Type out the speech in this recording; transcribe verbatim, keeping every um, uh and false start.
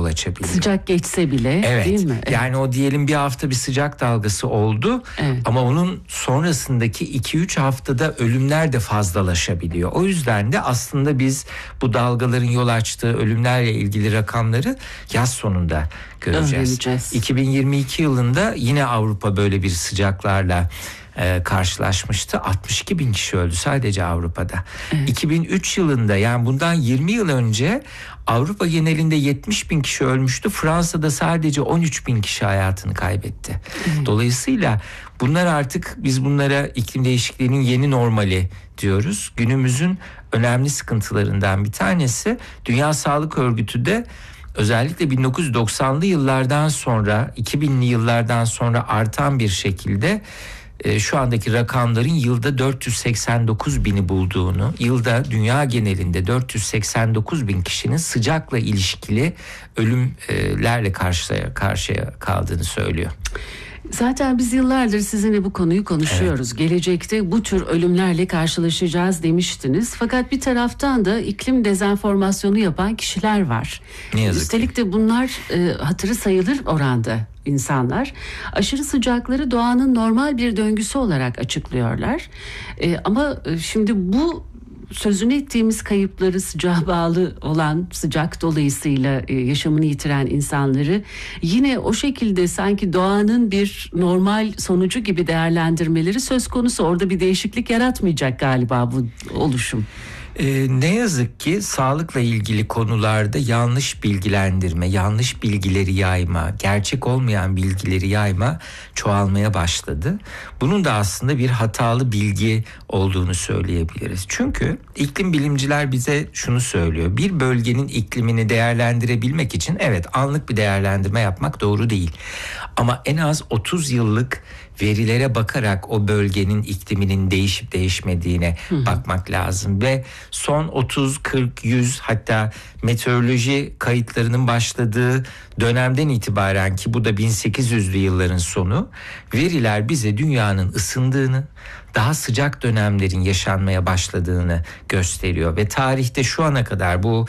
açabiliyor. Sıcak geçse bile, evet, değil mi? Evet. Yani o diyelim bir hafta bir sıcak dalgası oldu, evet. ama onun sonrasındaki iki üç haftada ölümler de fazlalaşabiliyor. O yüzden de aslında biz bu dalgaların yol açtığı ölümlerle ilgili rakamları yaz sonunda göreceğiz. iki bin yirmi iki yılında yine Avrupa böyle bir sıcaklarla e, karşılaşmıştı. altmış iki bin kişi öldü sadece Avrupa'da. Evet. iki bin üç yılında, yani bundan yirmi yıl önce Avrupa genelinde yetmiş bin kişi ölmüştü. Fransa'da sadece on üç bin kişi hayatını kaybetti. Evet. Dolayısıyla bunlar artık, biz bunlara iklim değişikliğinin yeni normali diyoruz. Günümüzün önemli sıkıntılarından bir tanesi. Dünya Sağlık Örgütü de özellikle bin dokuz yüz doksanlı yıllardan sonra, iki binli yıllardan sonra artan bir şekilde e, şu andaki rakamların yılda dört yüz seksen dokuz bini bulduğunu, yılda dünya genelinde dört yüz seksen dokuz bin kişinin sıcakla ilişkili ölümlerle karşıya, karşıya kaldığını söylüyor. Zaten biz yıllardır sizinle bu konuyu konuşuyoruz. Evet. Gelecekte bu tür ölümlerle karşılaşacağız demiştiniz. Fakat bir taraftan da iklim dezenformasyonu yapan kişiler var. Ne yazık Üstelik ki. de bunlar e, hatırı sayılır oranda insanlar. Aşırı sıcakları doğanın normal bir döngüsü olarak açıklıyorlar. E, ama şimdi bu sözünü ettiğimiz kayıpları, sıcağa bağlı olan sıcak dolayısıyla yaşamını yitiren insanları yine o şekilde sanki doğanın bir normal sonucu gibi değerlendirmeleri söz konusu. Orada bir değişiklik yaratmayacak galiba bu oluşum. Ee, ne yazık ki sağlıkla ilgili konularda yanlış bilgilendirme, yanlış bilgileri yayma, gerçek olmayan bilgileri yayma çoğalmaya başladı. Bunun da aslında bir hatalı bilgi olduğunu söyleyebiliriz. Çünkü iklim bilimciler bize şunu söylüyor: bir bölgenin iklimini değerlendirebilmek için evet, anlık bir değerlendirme yapmak doğru değil. Ama en az otuz yıllık verilere bakarak o bölgenin ikliminin değişip değişmediğine Hı-hı. bakmak lazım. Ve son otuz, kırk, yüz, hatta meteoroloji kayıtlarının başladığı dönemden itibaren, ki bu da bin sekiz yüzlü yılların sonu, veriler bize dünyanın ısındığını, daha sıcak dönemlerin yaşanmaya başladığını gösteriyor. Ve tarihte şu ana kadar bu